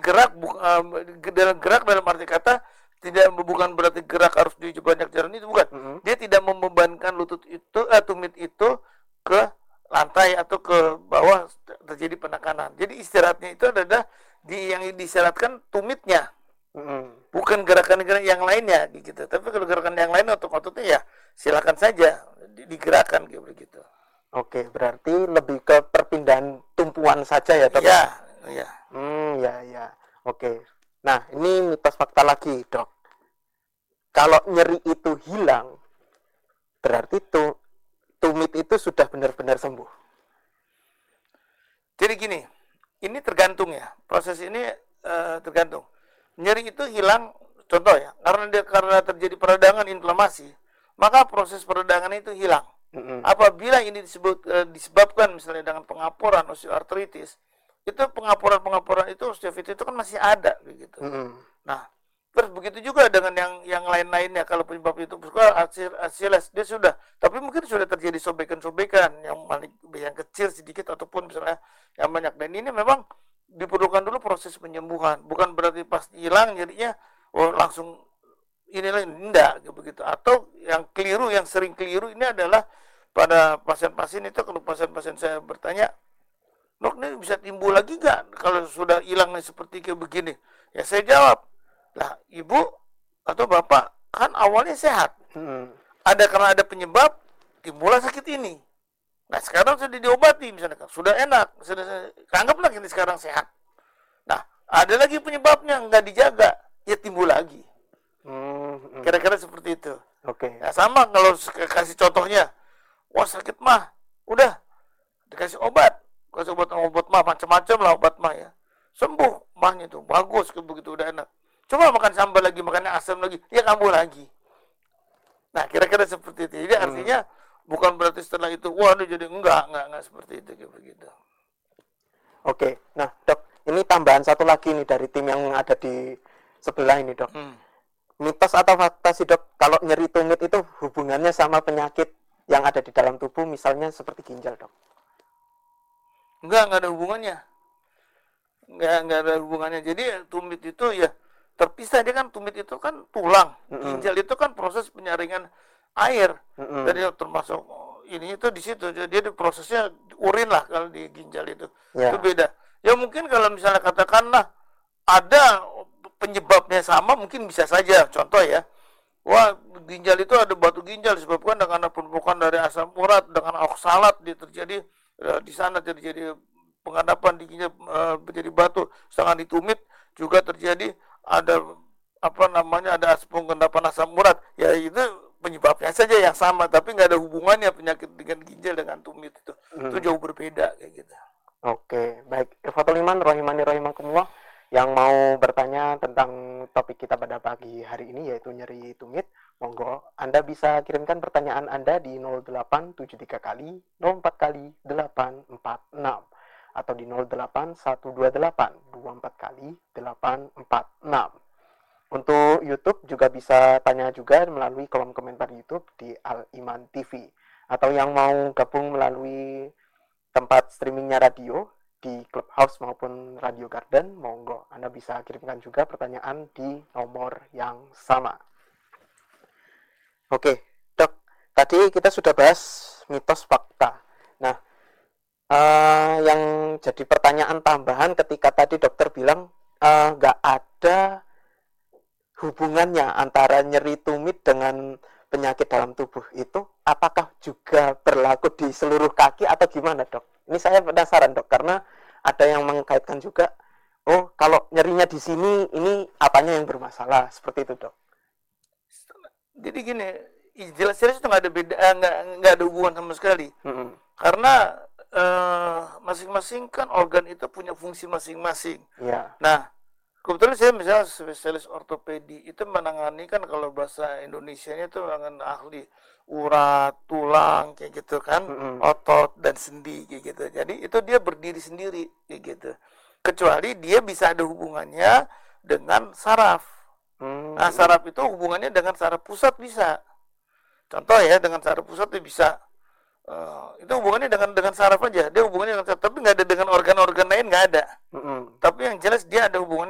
gerak dalam arti kata bukan berarti gerak harus di banyak jalan itu, bukan. Dia tidak membebankan tumit itu ke lantai atau ke bawah terjadi penekanan. Jadi istirahatnya itu adalah yang disyaratkan tumitnya. Bukan gerakan-gerakan yang lainnya gitu. Tapi kalau gerakan yang lain otot-ototnya ya silakan saja digerakkan gitu. Oke, berarti lebih ke perpindahan tumpuan saja ya, Dok? Iya. Ya. Oke. Nah, ini mitos fakta lagi, Dok. Kalau nyeri itu hilang, berarti tumit itu sudah benar-benar sembuh. Jadi gini, ini tergantung ya. Proses ini tergantung. Nyeri itu hilang, contoh ya, karena terjadi peradangan inflamasi, maka proses peradangan itu hilang. Apabila ini disebabkan misalnya dengan pengapuran osteoartritis, itu pengapuran itu osteoartritis itu kan masih ada begitu. Nah, terus begitu juga dengan yang lain-lainnya. Kalau penyebab itu Achilles dia sudah, tapi mungkin sudah terjadi sobekan-sobekan yang kecil sedikit ataupun misalnya yang banyak. Dan ini memang diperlukan dulu proses penyembuhan. Bukan berarti pas hilang jadinya langsung inilah enggak begitu. Atau yang sering keliru ini adalah pada pasien-pasien itu, kalau pasien-pasien saya bertanya, "Dok, ini bisa timbul lagi nggak kalau sudah hilang seperti kayak begini?" Ya saya jawab, "Lah, ibu atau bapak kan awalnya sehat. Karena ada penyebab timbullah sakit ini. Nah, sekarang sudah diobati misalnya, sudah enak, sudah anggaplah ini sekarang sehat. Nah, ada lagi penyebabnya nggak dijaga, ya timbul lagi." Kira-kira seperti itu. Oke. Nah, sama kalau kasih contohnya, wah sakit mah, udah dikasih obat mah macam-macam lah obat mah ya, sembuh mahnya tuh bagus, begitu udah enak. Coba makan sambal lagi, makannya asam lagi, ya kambuh lagi. Nah, kira-kira seperti itu. Jadi artinya bukan berarti setelah itu, waduh jadi enggak seperti itu kayak begitu. Oke, nah Dok, ini tambahan satu lagi nih dari tim yang ada di sebelah ini, Dok. Mitos atau fakta sih, Dok, kalau nyeri tumit itu hubungannya sama penyakit yang ada di dalam tubuh, misalnya seperti ginjal, Dok? Enggak ada hubungannya. Enggak ada hubungannya. Jadi tumit itu ya terpisah, dia kan tumit itu kan tulang. Ginjal itu kan proses penyaringan air. Jadi termasuk ini itu di situ. Jadi prosesnya urin lah kalau di ginjal itu. Itu beda. Ya mungkin kalau misalnya katakanlah ada penyebabnya sama, mungkin bisa saja. Contoh ya, wah ginjal itu ada batu ginjal disebabkan dengan penumpukan dari asam urat dengan oksalat terjadi di sana terjadi pengendapan di ginjal menjadi batu. Sedangkan di tumit juga terjadi ada ada pengendapan asam urat. Ya itu penyebabnya saja yang sama, tapi nggak ada hubungannya penyakit dengan ginjal dengan tumit itu. Itu jauh berbeda kayak gitu. Oke, baik. Ikhwatul iman, rahimani rahimakumullah, yang mau bertanya tentang topik kita pada pagi hari ini yaitu nyeri tumit, monggo Anda bisa kirimkan pertanyaan Anda di 0873 kali 04 kali 846 atau di 08128 24 kali 846. Untuk YouTube juga bisa tanya juga melalui kolom komentar YouTube di Al Iman TV, atau yang mau gabung melalui tempat streamingnya radio di Clubhouse maupun Radio Garden, monggo Anda bisa kirimkan juga pertanyaan di nomor yang sama. Oke, Dok, tadi kita sudah bahas mitos fakta. Nah, yang jadi pertanyaan tambahan ketika tadi dokter bilang nggak ada hubungannya antara nyeri tumit dengan penyakit dalam tubuh itu, apakah juga berlaku di seluruh kaki atau gimana, Dok? Ini saya penasaran, Dok, karena ada yang mengkaitkan juga, oh kalau nyerinya di sini, ini apanya yang bermasalah, seperti itu, Dok? Jadi gini, jelas-jelas itu nggak ada beda, nggak ada hubungan sama sekali. Karena masing-masing kan organ itu punya fungsi masing-masing. Nah, kebetulan saya misalnya spesialis ortopedi itu menangani kan kalau bahasa Indonesianya itu dengan ahli urat, tulang kayak gitu kan, otot dan sendi kayak gitu. Jadi itu dia berdiri sendiri kayak gitu. Kecuali dia bisa ada hubungannya dengan saraf. Nah, saraf itu hubungannya dengan saraf pusat bisa. Contoh ya, dengan saraf pusat dia bisa. Itu hubungannya dengan saraf aja. Dia hubungannya dengan saraf, tapi nggak ada dengan organ-organ lain, nggak ada. Tapi yang jelas dia ada hubungannya